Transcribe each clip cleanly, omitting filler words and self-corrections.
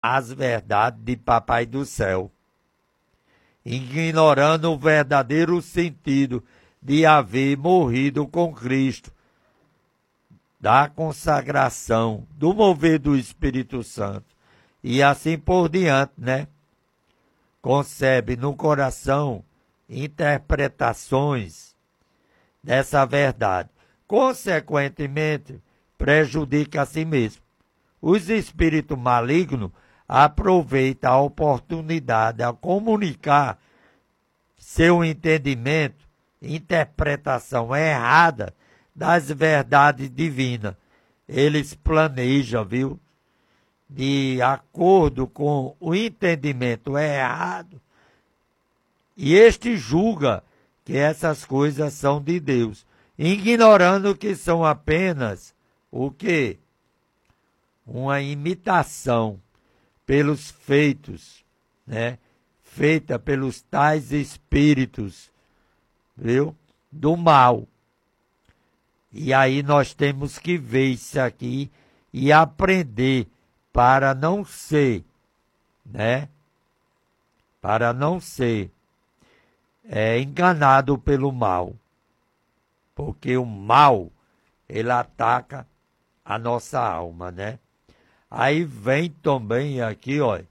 as verdades de Papai do Céu, ignorando o verdadeiro sentido de haver morrido com Cristo, da consagração, do mover do Espírito Santo, e assim por diante, né? Concebe no coração interpretações dessa verdade. Consequentemente, prejudica a si mesmo. Os espíritos malignos aproveitam a oportunidade a comunicar seu entendimento, interpretação errada das verdades divinas. Eles planejam, viu? De acordo com o entendimento errado, e este julga que essas coisas são de Deus, ignorando que são apenas o quê? Uma imitação pelos feitos, né? Feita pelos tais espíritos, viu? Do mal. E aí nós temos que ver isso aqui e aprender para não ser, né? Para não ser enganado pelo mal. Porque o mal, ele ataca a nossa alma, né? Aí vem também aqui, ó,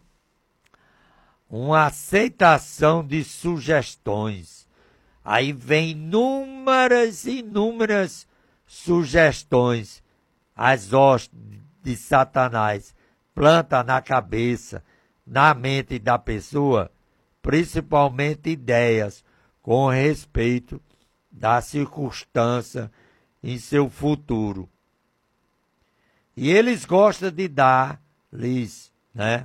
uma aceitação de sugestões. Aí vem inúmeras sugestões. As hostes de Satanás planta na cabeça, na mente da pessoa, principalmente ideias com respeito da circunstância em seu futuro. E eles gostam de dar-lhes, né?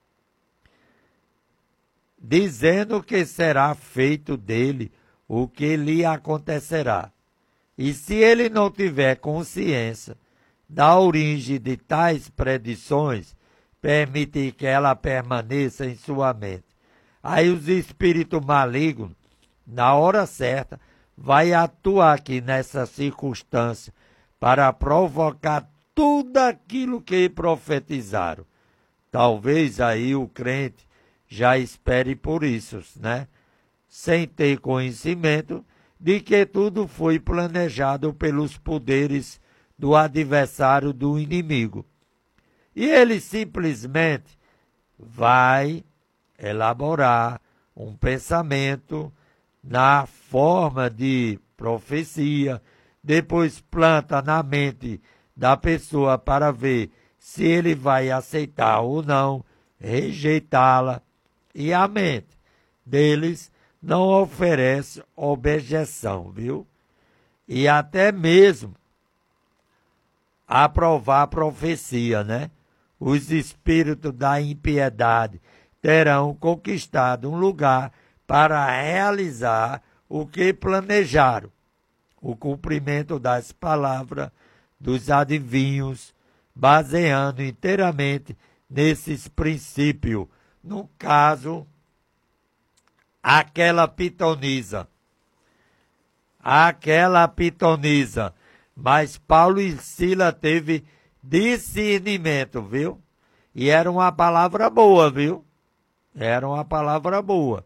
Dizendo que será feito dele o que lhe acontecerá. E se ele não tiver consciência da origem de tais predições, permite que ela permaneça em sua mente. Aí os espíritos malignos, na hora certa, vai atuar aqui nessa circunstância para provocar tudo aquilo que profetizaram. Talvez aí o crente já espere por isso, né? Sem ter conhecimento de que tudo foi planejado pelos poderes do adversário, do inimigo. E ele simplesmente vai elaborar um pensamento na forma de profecia, depois planta na mente da pessoa para ver se ele vai aceitar ou não, rejeitá-la, e a mente deles não oferece objeção, viu? E até mesmo aprovar a profecia, né? Os espíritos da impiedade terão conquistado um lugar para realizar o que planejaram, o cumprimento das palavras dos adivinhos, baseando inteiramente nesses princípios. No caso, aquela pitonisa, mas Paulo e Sila teve discernimento, viu? E era uma palavra boa, viu? Era uma palavra boa.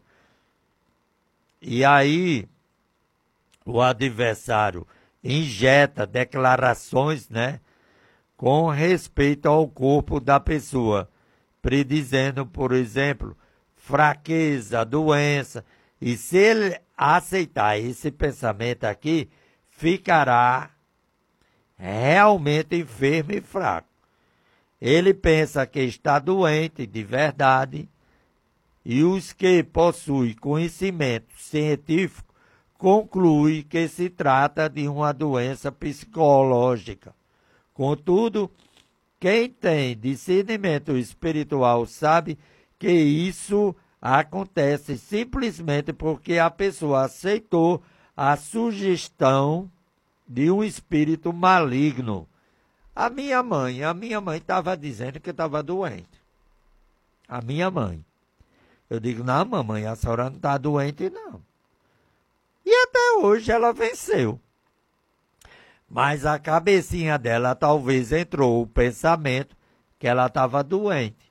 E aí, o adversário injeta declarações, né? Com respeito ao corpo da pessoa, predizendo, por exemplo, fraqueza, doença. E se ele aceitar esse pensamento aqui, ficará realmente enfermo e fraco. Ele pensa que está doente de verdade, e os que possuem conhecimento científico concluem que se trata de uma doença psicológica. Contudo, quem tem discernimento espiritual sabe que isso acontece simplesmente porque a pessoa aceitou a sugestão de um espírito maligno. A minha mãe estava dizendo que estava doente. A minha mãe. Eu digo, não, mamãe, a senhora não está doente, não. E até hoje ela venceu. Mas a cabecinha dela talvez entrou o pensamento que ela estava doente.